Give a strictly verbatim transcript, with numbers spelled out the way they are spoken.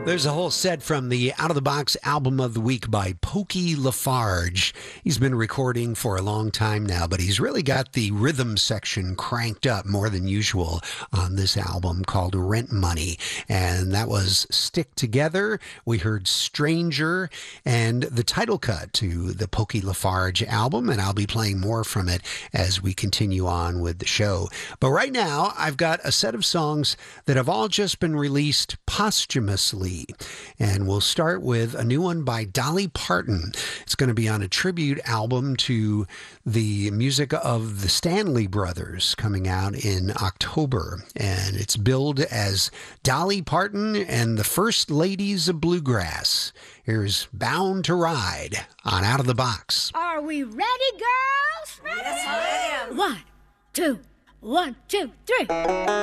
There's a whole set from the Out of the Box album of the week by Pokey LaFarge. He's been recording for a long time now, but he's really got the rhythm section cranked up more than usual on this album called Rent Money. And that was Stick Together. We heard Stranger and the title cut to the Pokey LaFarge album, and I'll be playing more from it as we continue on with the show. But right now, I've got a set of songs that have all just been released posthumously. And we'll start with a new one by Dolly Parton. It's going to be on a tribute album to the music of the Stanley Brothers coming out in October. And it's billed as Dolly Parton and the First Ladies of Bluegrass. Here's Bound to Ride on Out of the Box. Are we ready, girls? Ready? Yes, ma'am. One, two, one, two, three.